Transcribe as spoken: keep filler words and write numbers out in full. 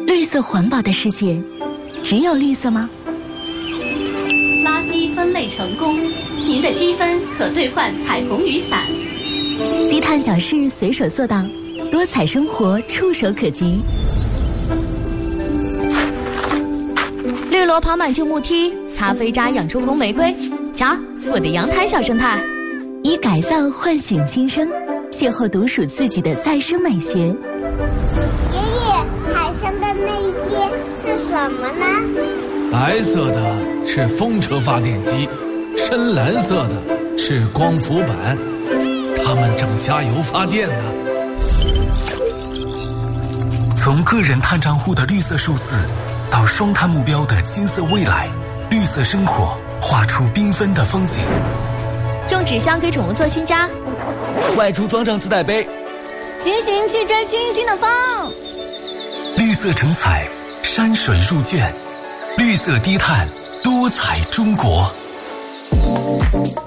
绿色环保的世界，只有绿色吗？ 垃圾分类成功，您的积分可兑换彩虹雨伞。 低碳小事随手做到，多彩生活触手可及。 绿萝跑满旧木梯，咖啡渣养出红玫瑰。瞧，我的阳台小生态。 以改造唤醒新生，邂逅独属自己的再生美学。爷爷，海上的那些是什么呢？ 白色的是风车发电机，深蓝色的是光伏板，它们正加油发电呢。 从个人碳账户的绿色数字，到双碳目标的金色未来，绿色生活画出缤纷的风景。 用纸箱给宠物做新家， 外出装上自带杯， 骑行去追清新的风。 绿色成彩，山水入卷，绿色低碳，多彩中国。